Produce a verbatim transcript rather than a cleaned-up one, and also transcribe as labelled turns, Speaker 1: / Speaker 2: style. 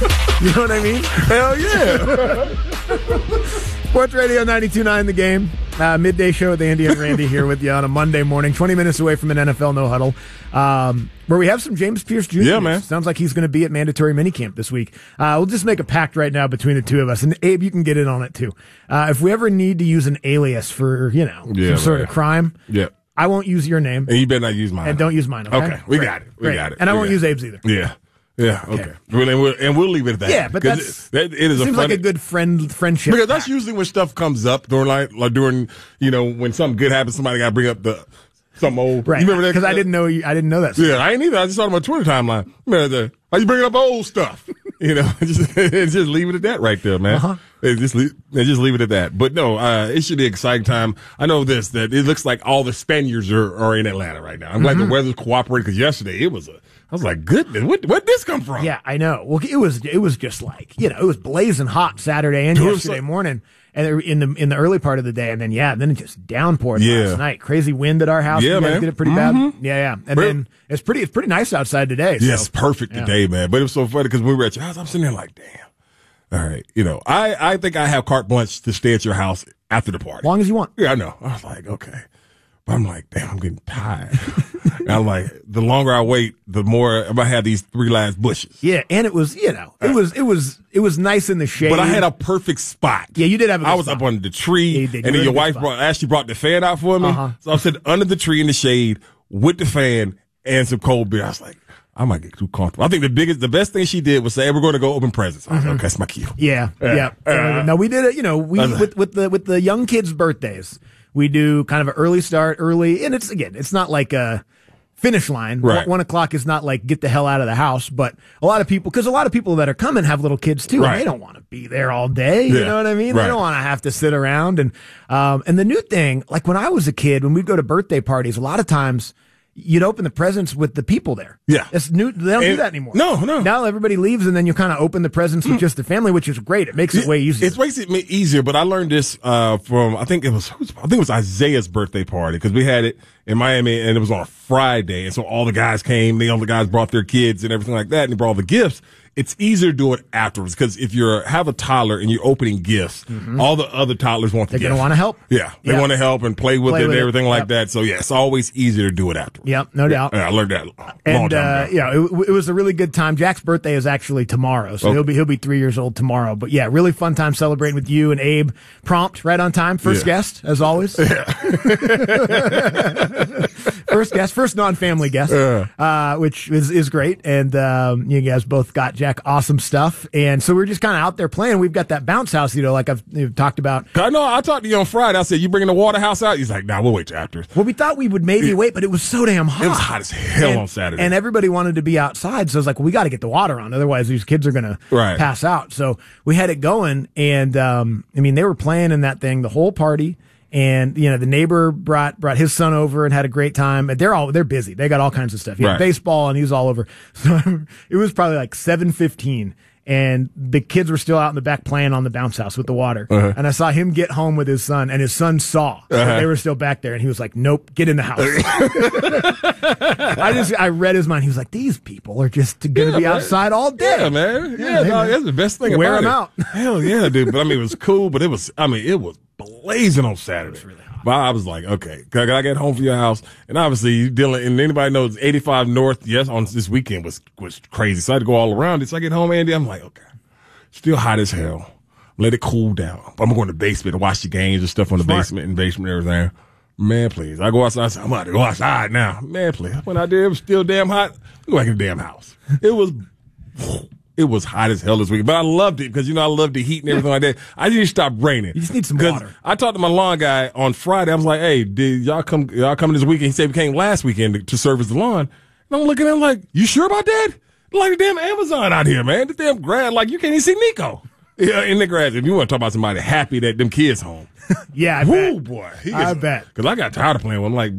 Speaker 1: You know what I mean?
Speaker 2: Hell yeah.
Speaker 1: Sports Radio ninety-two point nine The Game. Uh, midday show with Andy and Randy here with you on a Monday morning, twenty minutes away from an N F L no huddle, um, where we have some James Pierce Junior
Speaker 2: Yeah, man.
Speaker 1: Sounds like he's going to be at mandatory minicamp this week. Uh, we'll just make a pact right now between the two of us, and Abe, you can get in on it too. Uh, if we ever need to use an alias for, you know,
Speaker 2: Yeah,
Speaker 1: some sort
Speaker 2: man.
Speaker 1: of crime,
Speaker 2: Yeah.
Speaker 1: I won't use your name,
Speaker 2: And you better not use mine.
Speaker 1: and don't use mine. Okay,
Speaker 2: Okay, we
Speaker 1: Great.
Speaker 2: got it. We
Speaker 1: Great.
Speaker 2: got it.
Speaker 1: And I
Speaker 2: We
Speaker 1: won't
Speaker 2: got
Speaker 1: use
Speaker 2: it.
Speaker 1: Abe's either.
Speaker 2: Yeah. Yeah, okay.
Speaker 1: Okay.
Speaker 2: Well, and, we'll, and we'll leave it at that.
Speaker 1: Yeah, but
Speaker 2: 'Cause
Speaker 1: that's
Speaker 2: it, that, it is
Speaker 1: seems
Speaker 2: a funny,
Speaker 1: like a good friend friendship.
Speaker 2: because that's
Speaker 1: pact.
Speaker 2: usually when stuff comes up during like, like during you know when something good happens, somebody got to bring up the something old.
Speaker 1: right.
Speaker 2: You remember that?
Speaker 1: Because I didn't know you, I didn't know that.
Speaker 2: Yeah, I ain't either. I just saw it on my Twitter timeline. Remember the, why you bringing up old stuff? You know, just, just leave it at that right there, man.
Speaker 1: Uh-huh.
Speaker 2: Hey, Just leave, just leave it at that. But no, uh, it should be an exciting time. I know this, that it looks like all the Spaniards are, are in Atlanta right now. I'm glad
Speaker 1: Mm-hmm.
Speaker 2: the weather's cooperating because yesterday it was a, I was like, goodness, what, where'd this come from?
Speaker 1: Yeah, I know. Well, it was it was just like, you know, it was blazing hot Saturday and
Speaker 2: It was
Speaker 1: yesterday
Speaker 2: like-
Speaker 1: morning, and in the in the early part of the day, and then yeah, then it just downpoured
Speaker 2: Yeah.
Speaker 1: last night. Crazy wind at our house.
Speaker 2: Yeah,
Speaker 1: you guys
Speaker 2: man.
Speaker 1: get it pretty bad. Yeah, yeah. And
Speaker 2: Really?
Speaker 1: then it's pretty it's pretty nice outside today. So.
Speaker 2: Yes, perfect
Speaker 1: yeah.
Speaker 2: today, man. But it was so funny because when we were at your house, I'm sitting there like, damn. All right, you know, I, I think I have carte blanche to stay at your house after the party.
Speaker 1: As long as you want.
Speaker 2: Yeah, I know. I was like, okay. But I'm like, damn, I'm getting tired. And I'm like, the longer I wait, the more I'm gonna have these three last bushes.
Speaker 1: Yeah, and it was you know it was it was it was nice in the shade.
Speaker 2: But I had a perfect spot.
Speaker 1: yeah, you did have a good
Speaker 2: I was
Speaker 1: spot.
Speaker 2: up on the tree,
Speaker 1: Yeah, you did. You
Speaker 2: and
Speaker 1: were
Speaker 2: then
Speaker 1: in
Speaker 2: your
Speaker 1: a good
Speaker 2: wife
Speaker 1: spot.
Speaker 2: brought, actually brought the fan out for me.
Speaker 1: Uh-huh.
Speaker 2: So I was sitting under the tree in the shade with the fan and some cold beer. I was like, I might get too comfortable. I think the biggest, the best thing she did was say, hey, we're going to go open presents. I was like, okay, that's my cue.
Speaker 1: Yeah, yeah.
Speaker 2: Uh,
Speaker 1: no, we did it. You know, we
Speaker 2: uh,
Speaker 1: with with the with the young kids' birthdays, we do kind of an early start, early, and it's again, it's not like a finish line.
Speaker 2: Right.
Speaker 1: One, one o'clock is not like get the hell out of the house, but a lot of people, because a lot of people that are coming have little kids too,
Speaker 2: Right.
Speaker 1: and they don't want to be there all day. You
Speaker 2: Yeah.
Speaker 1: know what I mean?
Speaker 2: Right.
Speaker 1: They don't want to have to sit around. And um, and the new thing, like when I was a kid, when we'd go to birthday parties, a lot of times. You'd open the presents with the people there.
Speaker 2: Yeah.
Speaker 1: It's new. They don't do
Speaker 2: And-
Speaker 1: that anymore.
Speaker 2: no, no.
Speaker 1: Now everybody leaves, and then you kind of open the presents with just the family, which is great. It makes it way easier.
Speaker 2: It makes it ma- easier, but I learned this uh, from I think it was who's- I think it was Isaiah's birthday party because we had it in Miami and it was on a Friday, and so all the guys came. They all the guys brought their kids and everything like that, and they brought all the gifts. It's easier to do it afterwards because if you have a toddler and you're opening gifts, all the other toddlers want the
Speaker 1: They're
Speaker 2: gift.
Speaker 1: going to want to help.
Speaker 2: Yeah, they
Speaker 1: Yeah.
Speaker 2: want to help and play with
Speaker 1: Play
Speaker 2: it
Speaker 1: with
Speaker 2: and
Speaker 1: it.
Speaker 2: everything like
Speaker 1: Yep.
Speaker 2: that. So yeah, it's always easier to do it afterwards.
Speaker 1: Yep, no doubt.
Speaker 2: Yeah, I learned that a long
Speaker 1: And
Speaker 2: time
Speaker 1: uh,
Speaker 2: ago.
Speaker 1: yeah, it, it was a really good time. Jack's birthday is actually tomorrow, so
Speaker 2: Okay.
Speaker 1: he'll be he'll be three years old tomorrow. But yeah, really fun time celebrating with you and Abe. Prompt, right on time. First
Speaker 2: Yeah.
Speaker 1: guest, as always. First guest, first non-family guest,
Speaker 2: Yeah.
Speaker 1: uh, which is is great. And um, you guys both got Jack awesome stuff. And so we're just kind of out there playing. We've got that bounce house, you know, like I've you've talked about.
Speaker 2: I know. I talked to you on Friday. I said, "You bringing the water house out?" He's like, "Nah, we'll wait till after."
Speaker 1: Well, we thought we would maybe wait, but it was so damn hot.
Speaker 2: It was hot as hell
Speaker 1: and,
Speaker 2: on Saturday.
Speaker 1: and everybody wanted to be outside. So I was like, well, we got to get the water on, otherwise these kids are gonna
Speaker 2: Right.
Speaker 1: pass out. So we had it going, and um, I mean, they were playing in that thing the whole party. And you know, the neighbor brought brought his son over and had a great time. And they're all they're busy. They got all kinds of stuff. He had
Speaker 2: Right.
Speaker 1: baseball, and he was all over. So it was probably like seven fifteen. And the kids were still out in the back playing on the bounce house with the water.
Speaker 2: Uh-huh.
Speaker 1: And I saw him get home with his son, and his son saw that
Speaker 2: Uh-huh.
Speaker 1: they were still back there, and he was like, "Nope, get in the house." I just I read his mind. He was like, "These people are just going to
Speaker 2: Yeah,
Speaker 1: be
Speaker 2: man.
Speaker 1: outside all day."
Speaker 2: Yeah, man. Yeah,
Speaker 1: Yeah,
Speaker 2: dog,
Speaker 1: man.
Speaker 2: that's the best thing
Speaker 1: Wear
Speaker 2: about
Speaker 1: 'em
Speaker 2: it. Hell yeah, dude. But I mean, it was cool, but it was, I mean, it was blazing on Saturday. It was really hot. But I was like, okay, can I get home from your house? And obviously, you dealing, and anybody knows eighty-five North, yes, on this weekend was, was crazy. So I had to go all around it. So I get home, Andy, I'm like, okay, still hot as hell. Let it cool down. I'm going to go in the basement and watch the games and stuff on the
Speaker 1: Smart.
Speaker 2: basement and basement and everything. Man, please. I go outside. I said, I'm about to go outside now. Man, please. When I did, it was still damn hot. Go back in the damn house. It was, it was hot as hell this week. But I loved it because, you know, I love the heat and everything like that. I didn't stop raining.
Speaker 1: You just need some
Speaker 2: 'Cause
Speaker 1: water.
Speaker 2: I talked to my lawn guy on Friday. I was like, hey, did y'all come, y'all coming this weekend? He said we came last weekend to, to service the lawn. And I'm looking at him like, you sure about that? Like the damn Amazon out here, man. The damn grass, like you can't even see Nico. Yeah, in the grass. If you want to talk about somebody happy that them kids home.
Speaker 1: Yeah, I
Speaker 2: Woo,
Speaker 1: bet.
Speaker 2: boy. He
Speaker 1: I
Speaker 2: is-
Speaker 1: bet.
Speaker 2: Because I got tired of playing with him. Like,